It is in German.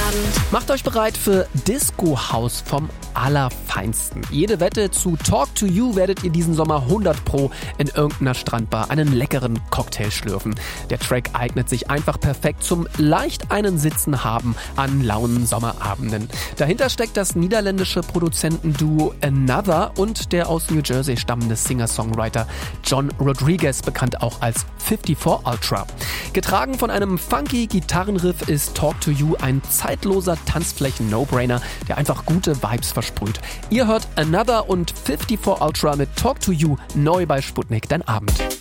Abend. Macht euch bereit für Disco House vom Allerfeinsten. Jede Wette zu Talk to You werdet ihr diesen Sommer 100% in irgendeiner Strandbar einen leckeren Cocktail schlürfen. Der Track eignet sich einfach perfekt zum leicht einen Sitzen haben an lauen Sommerabenden. Dahinter steckt das niederländische Produzentenduo Another und der aus New Jersey stammende Singer-Songwriter John Rodriguez, bekannt auch als 54 Ultra. Getragen von einem funky Gitarrenriff ist Talk to You ein zeitloser Tanzflächen-No-Brainer, der einfach gute Vibes versprüht. Ihr hört Another und 54 Ultra mit Talk to You neu bei Sputnik, dein Abend.